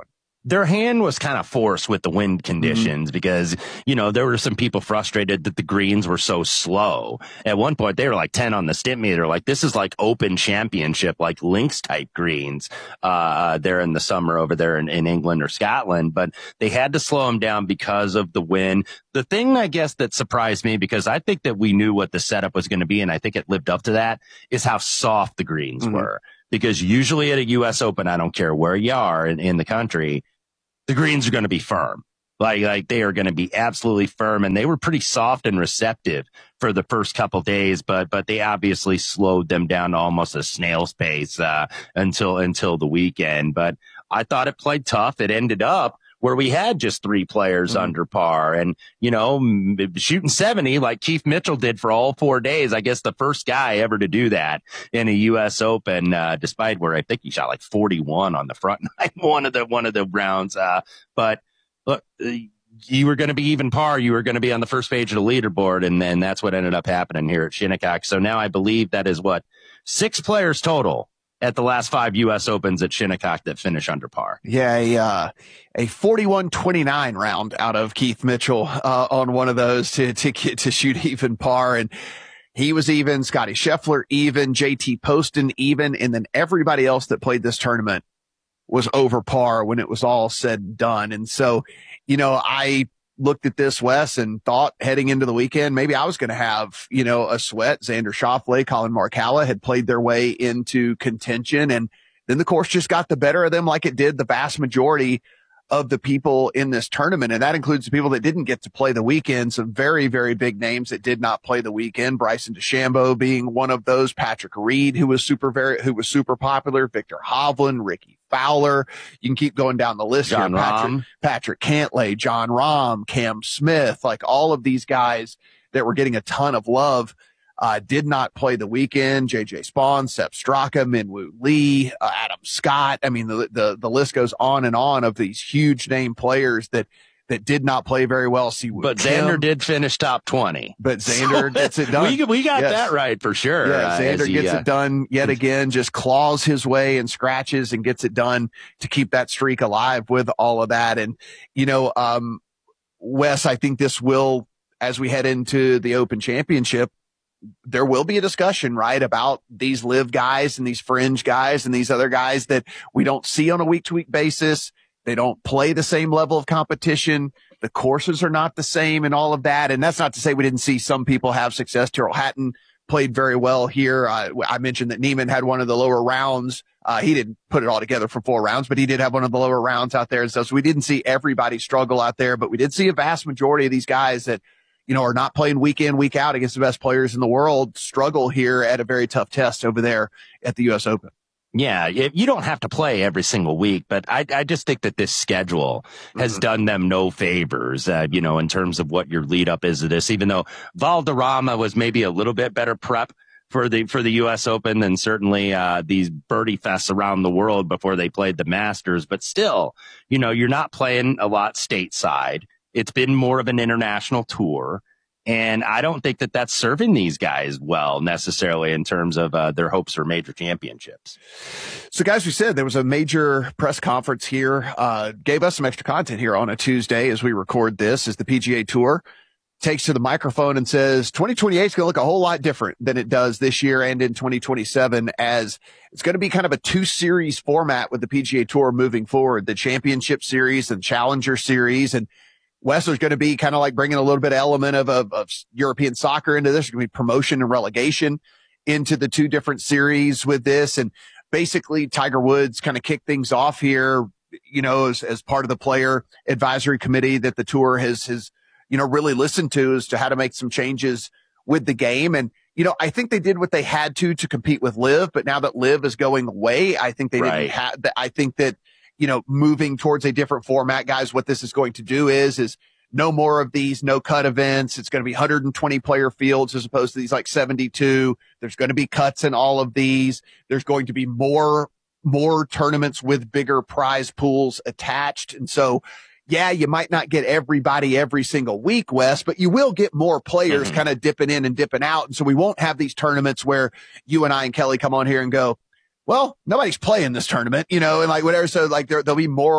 their hand was kind of forced with the wind conditions Mm-hmm. because, you know, there were some people frustrated that the greens were so slow. At one point, they were like ten on the stimp meter. Like, this is like open championship, like links type greens, uh, there in the summer over there in, in England or Scotland. But they had to slow them down because of the wind. The thing, I guess, that surprised me, because I think that we knew what the setup was going to be, and I think it lived up to that, is how soft the greens Mm-hmm. were. Because usually at a U S Open, I don't care where you are in, in the country, the greens are going to be firm. Like, like they are going to be absolutely firm. And they were pretty soft and receptive for the first couple days, but, but they obviously slowed them down to almost a snail's pace, uh, until, until the weekend. But I thought it played tough. It ended up where we had just three players mm-hmm. under par and, you know, shooting seventy like Keith Mitchell did for all four days. I guess the first guy ever to do that in a U S Open, uh, despite where I think he shot like forty-one on the front nine, one of the, one of the rounds. Uh, but look, you were going to be even par. You were going to be on the first page of the leaderboard. And then that's what ended up happening here at Shinnecock. So now I believe that is what, six players total at the last five U S Opens at Shinnecock that finish under par. Yeah, a, uh, a forty-one twenty-nine round out of Keith Mitchell uh, on one of those to to get to shoot even par. And he was even, Scotty Scheffler even, J T Poston even, and then everybody else that played this tournament was over par when it was all said and done. And so, you know, I looked at this, Wes, and thought heading into the weekend, maybe I was going to have, you know, a sweat. Xander Schauffele, Colin Morikawa had played their way into contention, and then the course just got the better of them like it did the vast majority of the people in this tournament. And that includes the people that didn't get to play the weekend. Some very, very big names that did not play the weekend. Bryson DeChambeau being one of those. Patrick Reed, who was super, very, who was super popular. Victor Hovland, Ricky Fowler. You can keep going down the list John here. Patrick, Rahm. Patrick Cantlay, John Rahm, Cam Smith, like all of these guys that were getting a ton of love. Uh, did not play the weekend. J J Spawn, Sepp Straka, Minwoo Lee, uh, Adam Scott. I mean, the, the, the list goes on and on of these huge name players that, that did not play very well. Siwoo But Kim, Xander did finish top twenty. But Xander So, gets it done. We, we got Yes. that right for sure. Yeah, uh, Xander as he, gets uh, it done yet again, just claws his way and scratches and gets it done to keep that streak alive with all of that. And, you know, um, Wes, I think this will, as we head into the Open Championship, there will be a discussion, right, about these live guys and these fringe guys and these other guys that we don't see on a week to week basis. They don't play the same level of competition. The courses are not the same and all of that. And that's not to say we didn't see some people have success. Tyrrell Hatton played very well here. Uh, I mentioned that Neiman had one of the lower rounds. Uh, he didn't put it all together for four rounds, but he did have one of the lower rounds out there and stuff. So we didn't see everybody struggle out there, but we did see a vast majority of these guys that, you know, are not playing week in, week out against the best players in the world struggle here at a very tough test over there at the U S Open. Yeah, you don't have to play every single week, but I, I just think that this schedule has mm-hmm. done them no favors, uh, you know, in terms of what your lead up is to this, even though Valderrama was maybe a little bit better prep for the, for the U S Open than certainly, uh, these birdie fests around the world before they played the Masters. But still, you know, you're not playing a lot stateside. It's been more of an international tour. And I don't think that that's serving these guys well necessarily in terms of uh, their hopes for major championships. So, guys, we said there was a major press conference here, uh, gave us some extra content here on a Tuesday as we record this, as the P G A Tour takes to the microphone and says twenty twenty-eight is going to look a whole lot different than it does this year and in twenty twenty-seven, as it's going to be kind of a two series format with the P G A Tour moving forward, the Championship Series and Challenger Series. And Wessler's going to be kind of like bringing a little bit of element of, of, of European soccer into this. There's going to be promotion and relegation into the two different series with this. And basically Tiger Woods kind of kicked things off here, you know, as, as part of the player advisory committee that the tour has, has, you know, really listened to as to how to make some changes with the game. And, you know, I think they did what they had to, to compete with Liv, but now that Liv is going away, I think they right. didn't have that. I think that, you know, moving towards a different format, guys, what this is going to do is, is no more of these no cut events. It's going to be one hundred twenty player fields as opposed to these like seventy-two. There's going to be cuts in all of these. There's going to be more, more tournaments with bigger prize pools attached. And so, yeah, you might not get everybody every single week, Wes, but you will get more players mm-hmm. kind of dipping in and dipping out. And so we won't have these tournaments where you and I and Kelly come on here and go, well, nobody's playing this tournament, you know, and like whatever. So like there, there'll be more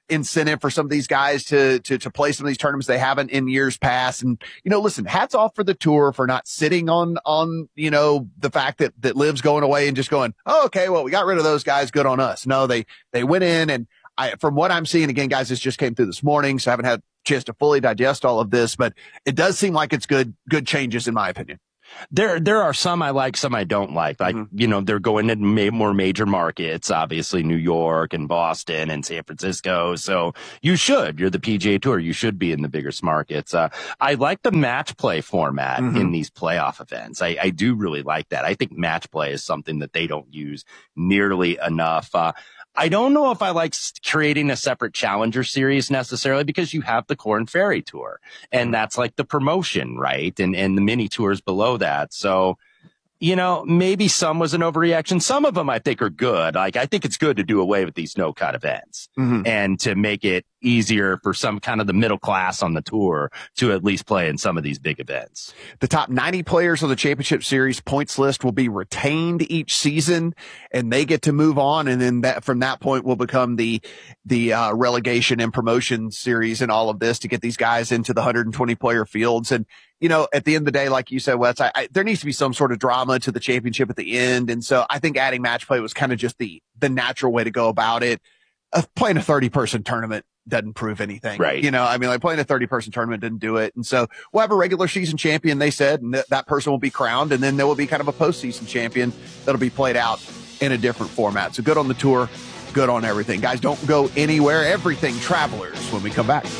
incentive for some of these guys to, to, to play some of these tournaments they haven't in years past. And, you know, listen, hats off for the tour for not sitting on, on, you know, the fact that, that Liv's going away and just going, oh, okay, well, we got rid of those guys. Good on us. No, they, they went in, and I, from what I'm seeing, again, guys, this just came through this morning, so I haven't had a chance to fully digest all of this, but it does seem like it's good, good changes in my opinion. There, there are some I like, some I don't like. Like, mm-hmm. you know, they're going to ma- more major markets, obviously New York and Boston and San Francisco. So you should, you're the P G A Tour. You should be in the biggest markets. Uh, I like the match play format mm-hmm. in these playoff events. I, I do really like that. I think match play is something that they don't use nearly enough. Uh, I don't know if I like creating a separate challenger series necessarily, because you have the Corn Ferry Tour, and that's like the promotion, right? And, and the mini tours below that. So, you know, maybe some was an overreaction. Some of them I think are good. Like, I think it's good to do away with these no-cut events mm-hmm. and to make it easier for some kind of the middle class on the tour to at least play in some of these big events. The top ninety players on the championship series points list will be retained each season, and they get to move on. And then that, from that point will become the, the, uh, relegation and promotion series and all of this to get these guys into the one hundred twenty player fields. And, you know, at the end of the day, like you said, Wes, I, I, there needs to be some sort of drama to the championship at the end. And so I think adding match play was kind of just the, the natural way to go about it. Uh, playing a thirty person tournament doesn't prove anything. Right. You know, I mean, like playing a thirty person tournament didn't do it. And so we'll have a regular season champion, they said, and th- that person will be crowned. And then there will be kind of a postseason champion that'll be played out in a different format. So good on the tour, good on everything. Guys, don't go anywhere. Everything Travelers when we come back.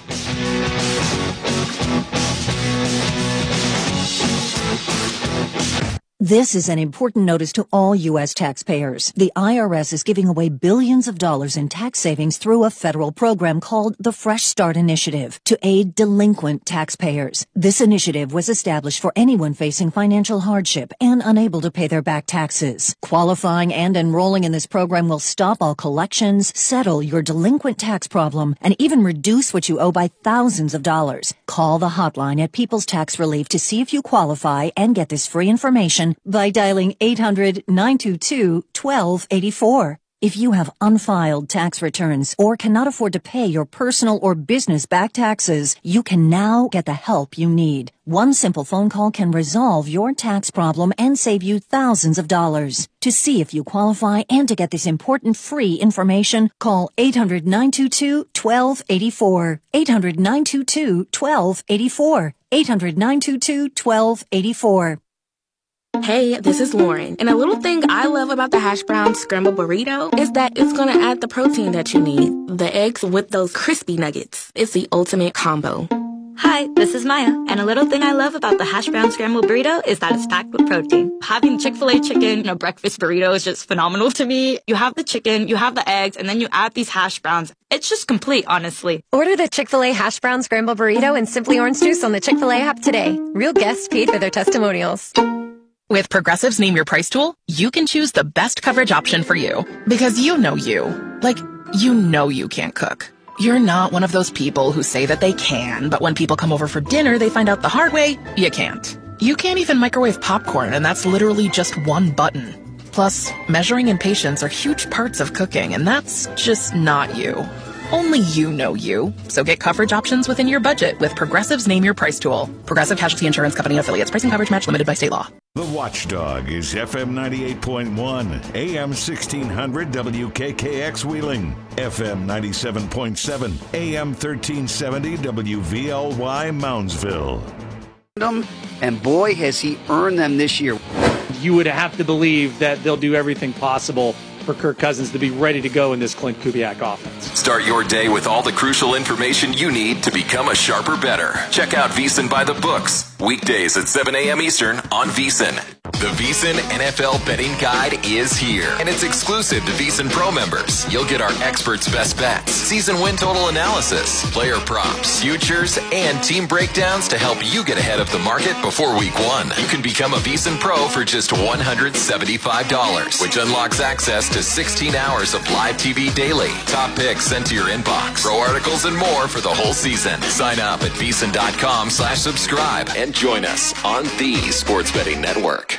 This is an important notice to all U S taxpayers. The I R S is giving away billions of dollars in tax savings through a federal program called the Fresh Start Initiative to aid delinquent taxpayers. This initiative was established for anyone facing financial hardship and unable to pay their back taxes. Qualifying and enrolling in this program will stop all collections, settle your delinquent tax problem, and even reduce what you owe by thousands of dollars. Call the hotline at People's Tax Relief to see if you qualify and get this free information by dialing eight hundred, nine two two, one two eight four. If you have unfiled tax returns or cannot afford to pay your personal or business back taxes, you can now get the help you need. One simple phone call can resolve your tax problem and save you thousands of dollars. To see if you qualify and to get this important free information, call eight hundred, nine two two, one two eight four. eight hundred, nine two two, one two eight four. eight hundred, nine two two, one two eight four. Hey, this is Lauren, and a little thing I love about the hash brown scrambled burrito is that it's gonna add the protein that you need. The eggs with those crispy nuggets. It's the ultimate combo. Hi, this is Maya, and a little thing I love about the hash brown scrambled burrito is that it's packed with protein. Having Chick-fil-A chicken in a breakfast burrito is just phenomenal to me. You have the chicken, you have the eggs, and then you add these hash browns. It's just complete, honestly. Order the Chick-fil-A hash brown scrambled burrito and Simply Orange Juice on the Chick-fil-A app today. Real guests paid for their testimonials. With Progressive's Name Your Price tool, you can choose the best coverage option for you. Because you know you. Like, you know you can't cook. You're not one of those people who say that they can, but when people come over for dinner, they find out the hard way, you can't. You can't even microwave popcorn, and that's literally just one button. Plus, measuring and patience are huge parts of cooking, and that's just not you. Only you know you. So get coverage options within your budget with Progressive's Name Your Price tool. Progressive Casualty Insurance Company affiliates. Pricing coverage match limited by state law. The Watchdog is F M ninety-eight point one, A M sixteen hundred W K K X Wheeling, F M ninety-seven point seven, A M thirteen seventy W V L Y Moundsville. And boy, has he earned them this year. You would have to believe that they'll do everything possible for Kirk Cousins to be ready to go in this Clint Kubiak offense. Start your day with all the crucial information you need to become a sharper better. Check out VEASAN by the Books, weekdays at seven a.m. Eastern on VEASAN. The VEASAN N F L Betting Guide is here, and it's exclusive to VEASAN Pro members. You'll get our experts' best bets, season win total analysis, player props, futures, and team breakdowns to help you get ahead of the market before week one. You can become a VEASAN Pro for just one hundred seventy-five dollars, which unlocks access to sixteen hours of live T V daily, top picks sent to your inbox, pro articles, and more for the whole season. Sign up at VEASAN.com slash subscribe and join us on the Sports Betting Network.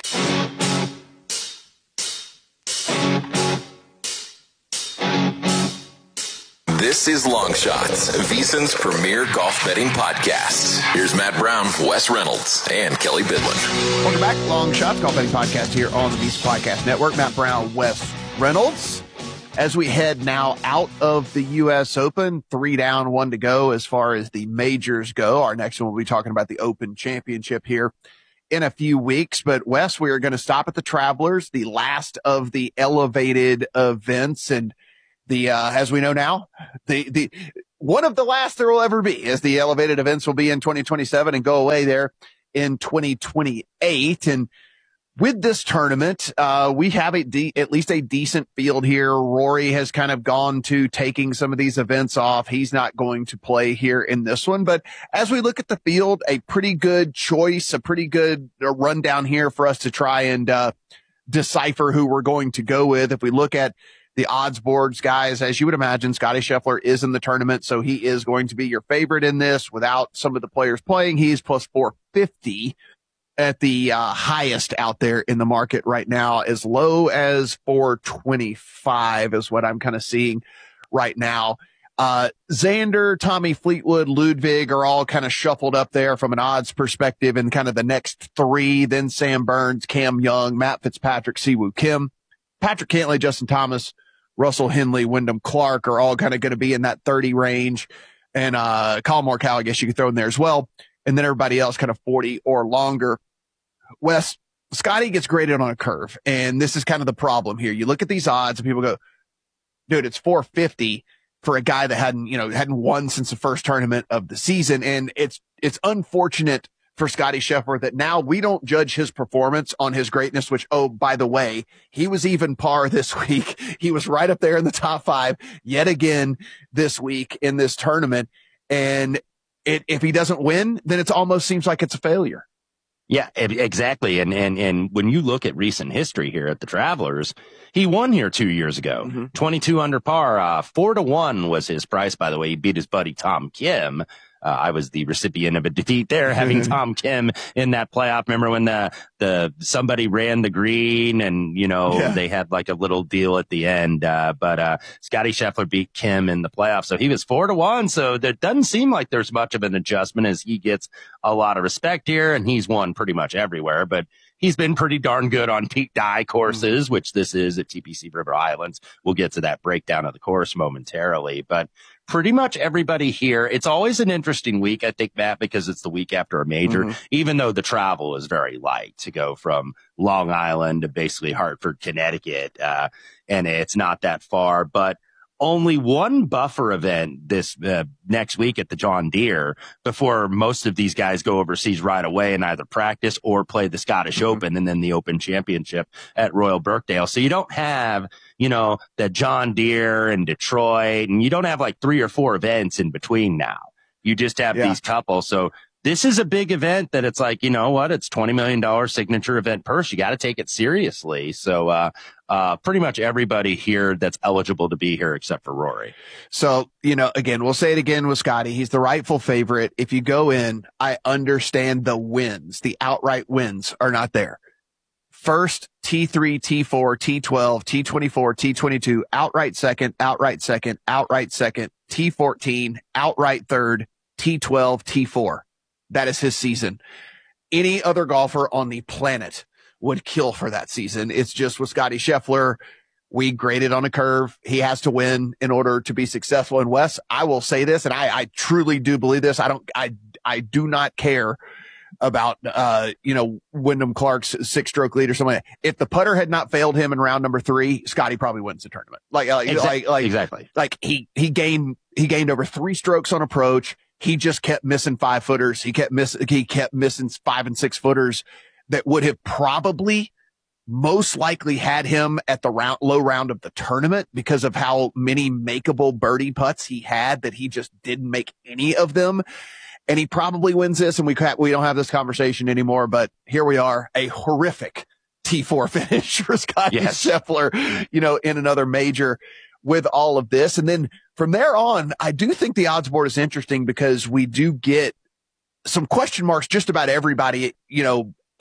This This is Long Shots, VSiN's premier golf betting podcast. Here's Matt Brown, Wes Reynolds, and Kelly Bidlin. Welcome back. Long Shots Golf Betting Podcast here on the VSiN Podcast Network. Matt Brown, Wes Reynolds. As we head now out of the U S Open, three down, one to go as far as the majors go. Our next one will be talking about the Open Championship here in a few weeks. But Wes, we are going to stop at the Travelers, the last of the elevated events. And the, uh, as we know now, the, the, one of the last there will ever be is the elevated events will be in twenty twenty-seven and go away there in twenty twenty-eight. And with this tournament, uh, we have a de- at least a decent field here. Rory has kind of gone to taking some of these events off. He's not going to play here in this one. But as we look at the field, a pretty good choice, a pretty good uh, rundown here for us to try and uh, decipher who we're going to go with. If we look at the odds boards, guys, as you would imagine, Scottie Scheffler is in the tournament, so he is going to be your favorite in this. Without some of the players playing, he's plus four fifty. At the uh, highest out there in the market right now, as low as four twenty-five is what I'm kind of seeing right now. Uh, Xander, Tommy Fleetwood, Ludwig are all kind of shuffled up there from an odds perspective in kind of the next three. Then Sam Burns, Cam Young, Matt Fitzpatrick, Siwoo Kim, Patrick Cantlay, Justin Thomas, Russell Henley, Wyndham Clark are all kind of going to be in that thirty range. And uh, Colin Morikawa, I guess you could throw in there as well. And then everybody else kind of forty or longer. Wes, Scotty gets graded on a curve, and this is kind of the problem here. You look at these odds and people go, dude, it's four fifty for a guy that hadn't, you know, hadn't won since the first tournament of the season. And it's, it's unfortunate for Scottie Scheffler that now we don't judge his performance on his greatness, which, oh, by the way, he was even par this week. He was right up there in the top five yet again this week in this tournament. And it, if he doesn't win, then it almost seems like it's a failure. Yeah, exactly. And, and, and when you look at recent history here at the Travelers, he won here two years ago, mm-hmm. twenty-two under par, uh, four to one was his price. By the way, he beat his buddy Tom Kim. Uh, I was the recipient of a defeat there, having Tom Kim in that playoff. Remember when the, the, somebody ran the green and, you know, yeah. they had like a little deal at the end. Uh, but, uh, Scottie Scheffler beat Kim in the playoffs. So he was four to one. So there doesn't seem like there's much of an adjustment as he gets a lot of respect here, and he's won pretty much everywhere, but he's been pretty darn good on Pete Dye courses, mm-hmm. which this is at T P C River Islands. We'll get to that breakdown of the course momentarily, but pretty much everybody here. It's always an interesting week, I think, Matt, because it's the week after a major, mm-hmm. even though the travel is very light to go from Long Island to basically Hartford, Connecticut. Uh, and it's not that far, but only one buffer event this uh, next week at the John Deere before most of these guys go overseas right away and either practice or play the Scottish mm-hmm. Open and then the Open Championship at Royal Birkdale. So you don't have, you know, the John Deere and Detroit, and you don't have like three or four events in between now. You just have yeah. these couples. So this is a big event that it's like, you know what? It's twenty million dollars signature event purse. You got to take it seriously. So, uh, uh, pretty much everybody here that's eligible to be here except for Rory. So, you know, again, we'll say it again with Scotty. He's the rightful favorite. If you go in, I understand the wins, the outright wins are not there. First, T three, T four, T twelve, T twenty-four, T twenty-two, outright second, outright second, outright second, T fourteen, outright third, T twelve, T four. That is his season. Any other golfer on the planet would kill for that season. It's just with Scottie Scheffler, we graded on a curve. He has to win in order to be successful. And Wes, I will say this, and I, I truly do believe this. I don't, I, I do not care about, uh, you know, Wyndham Clark's six stroke lead or something like that. If the putter had not failed him in round number three, Scotty probably wins the tournament. Like, like, exactly. like, like, exactly. Like he, he gained, he gained over three strokes on approach. He just kept missing five footers. He kept miss, he kept missing five and six footers that would have probably most likely had him at the round, low round of the tournament because of how many makeable birdie putts he had that he just didn't make any of them. And he probably wins this, and we we don't have this conversation anymore, but here we are, a horrific T four finish for Scottie yes. Scheffler, you know, in another major with all of this. And then from there on, I do think the odds board is interesting because we do get some question marks just about everybody, you know,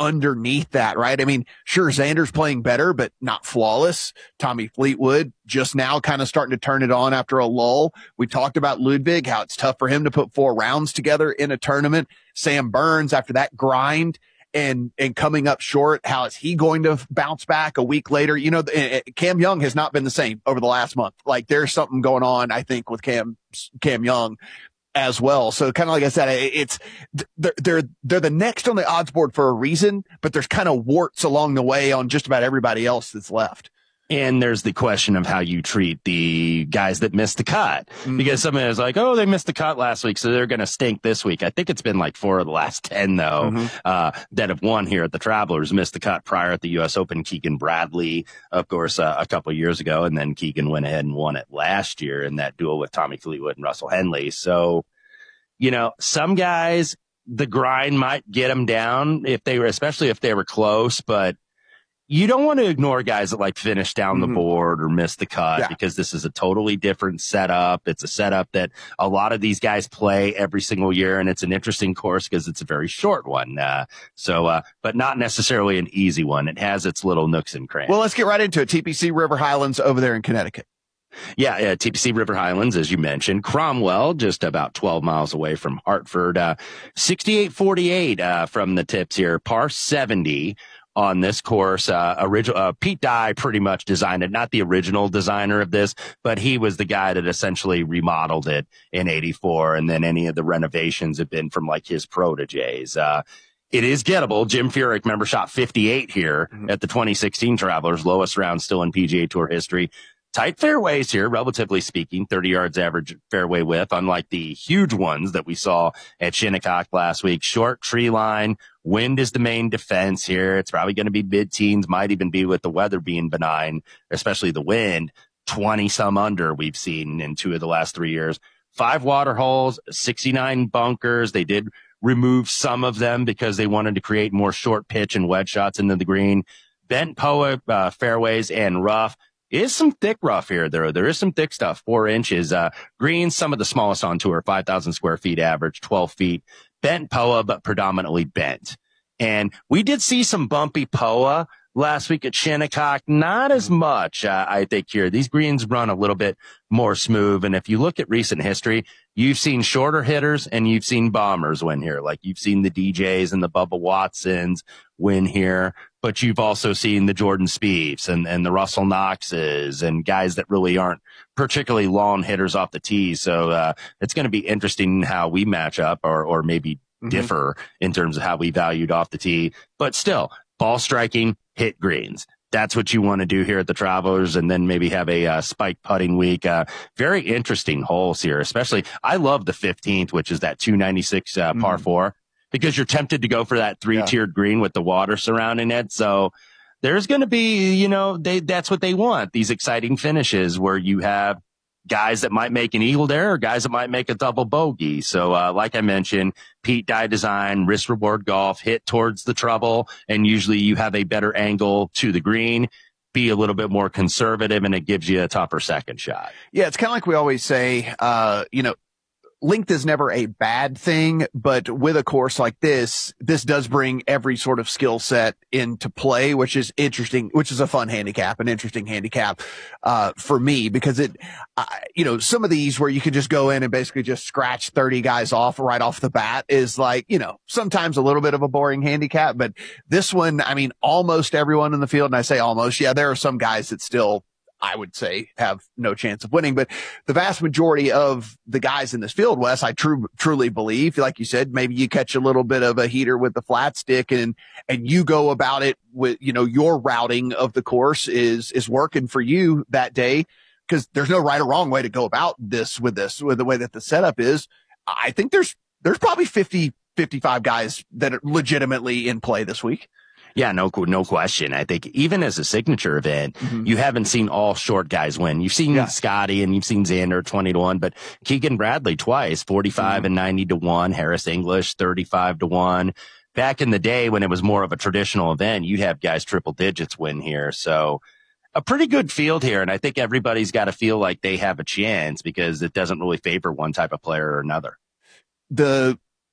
underneath that, right? I mean, sure, Xander's playing better, but not flawless. Tommy Fleetwood just now kind of starting to turn it on after a lull. We talked about Ludwig, how it's tough for him to put four rounds together in a tournament. Sam Burns, after that grind and, and coming up short, how is he going to bounce back a week later? You know, Cam Young has not been the same over the last month. Like there's something going on, I think, with Cam, Cam Young as well. So kind of like I said, it's, they're, they're, they're the next on the odds board for a reason, but there's kind of warts along the way on just about everybody else that's left. And there's the question of how you treat the guys that missed the cut. Mm-hmm. Because someone is like, oh, they missed the cut last week, so they're going to stink this week. I think it's been like four of the last ten, though, mm-hmm. uh, that have won here at the Travelers, missed the cut prior at the U S Open. Keegan Bradley, of course, uh, a couple of years ago, and then Keegan went ahead and won it last year in that duel with Tommy Fleetwood and Russell Henley. So, you know, some guys, the grind might get them down if they were, especially if they were close, but you don't want to ignore guys that like finish down mm-hmm. the board or miss the cut yeah. because this is a totally different setup. It's a setup that a lot of these guys play every single year, and it's an interesting course because it's a very short one. Uh, so, uh, but not necessarily an easy one. It has its little nooks and crannies. Well, let's get right into it. T P C River Highlands over there in Connecticut. Yeah, uh, T P C River Highlands, as you mentioned. Cromwell, just about twelve miles away from Hartford. Uh, sixty-eight forty-eight uh, from the tips here. Par seventy on this course. Uh, original, uh, Pete Dye pretty much designed it, not the original designer of this, but he was the guy that essentially remodeled it in eighty-four. And then any of the renovations have been from like his proteges. Uh, it is gettable. Jim Furyk, remember, shot fifty-eight here mm-hmm. at the twenty sixteen Travelers, lowest round still in P G A Tour history. Tight fairways here, relatively speaking, thirty yards average fairway width, unlike the huge ones that we saw at Shinnecock last week. Short tree line. Wind is the main defense here. It's probably going to be mid-teens, might even be with the weather being benign, especially the wind. twenty some under we've seen in two of the last three years. Five water holes, sixty-nine bunkers. They did remove some of them because they wanted to create more short pitch and wedge shots into the green. Bent P O A uh, fairways and rough. Is some thick rough here. There, there is some thick stuff. Four inches. Uh, greens, some of the smallest on tour, five thousand square feet average, twelve feet. Bent P O A, but predominantly bent. And we did see some bumpy P O A last week at Shinnecock. Not as much, uh, I think here. These greens run a little bit more smooth. And if you look at recent history, you've seen shorter hitters and you've seen bombers win here. Like you've seen the D Js and the Bubba Watsons win here, but you've also seen the Jordan Spieths and, and the Russell Knoxes and guys that really aren't particularly long hitters off the tee. So, uh, it's going to be interesting how we match up or, or maybe mm-hmm. differ in terms of how we valued off the tee, but still ball striking, hit greens. That's what you want to do here at the Travelers, and then maybe have a uh, spike putting week. Uh, very interesting holes here, especially. I love the fifteenth, which is that two ninety-six uh, par mm. four, because you're tempted to go for that three-tiered yeah. green with the water surrounding it. So there's going to be, you know, they that's what they want, these exciting finishes where you have guys that might make an eagle there or guys that might make a double bogey. So, uh, like I mentioned, Pete Dye design, risk reward golf, hit towards the trouble. And usually you have a better angle to the green, be a little bit more conservative, and it gives you a tougher second shot. Yeah. It's kind of like we always say, uh, you know, length is never a bad thing, but with a course like this, this does bring every sort of skill set into play, which is interesting, which is a fun handicap, an interesting handicap, uh, for me, because it, uh, you know, some of these where you can just go in and basically just scratch thirty guys off right off the bat is like, you know, sometimes a little bit of a boring handicap, but this one, I mean, almost everyone in the field, and I say almost, yeah, there are some guys that still, I would say, have no chance of winning, but the vast majority of the guys in this field, Wes, I true, truly believe, like you said, maybe you catch a little bit of a heater with the flat stick and, and you go about it with, you know, your routing of the course is, is working for you that day. Cause there's no right or wrong way to go about this with this, with the way that the setup is. I think there's, there's probably fifty, fifty-five guys that are legitimately in play this week. Yeah, no, no question. I think even as a signature event, mm-hmm. you haven't seen all short guys win. You've seen yeah. Scotty and you've seen Xander twenty to one, but Keegan Bradley twice, forty-five mm-hmm. and ninety to one, Harris English thirty-five to one. Back in the day when it was more of a traditional event, you'd have guys triple digits win here. So a pretty good field here. And I think everybody's got to feel like they have a chance because it doesn't really favor one type of player or another. The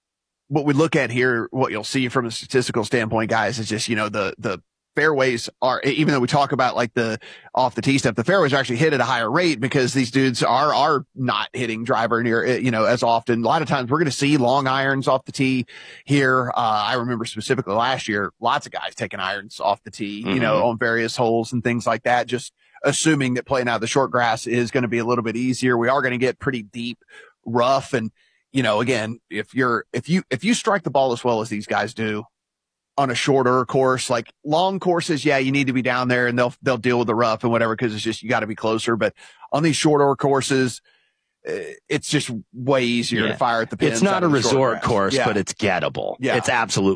what we look at here, what you'll see from a statistical standpoint, guys, is just, you know, the, the fairways are, even though we talk about like the off the tee stuff, the fairways are actually hit at a higher rate because these dudes are, are not hitting driver near, you know, as often. A lot of times we're going to see long irons off the tee here. Uh, I remember specifically last year, lots of guys taking irons off the tee, mm-hmm. you know, on various holes and things like that, just assuming that playing out of the short grass is going to be a little bit easier. We are going to get pretty deep rough. And, you know, again, if you're, if you, if you strike the ball as well as these guys do on a shorter course, like long courses, yeah, you need to be down there and they'll, they'll deal with the rough and whatever, cause it's just, you got to be closer. But on these shorter courses, it's just way easier yeah. to fire at the pins. It's not a resort course, yeah. but it's gettable. Yeah. It's absolutely